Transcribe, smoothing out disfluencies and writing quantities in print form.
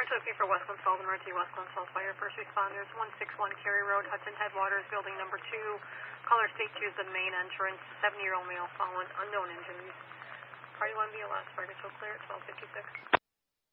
Sophie for Westland Sullivan, Red Westland South Fire. First responders, 161 Cary Road, Hudson Headwaters, building number 2. Caller state 2 is the main entrance. 70-year-old male following unknown injuries. Party 1 be last fire to show clear at 12:56.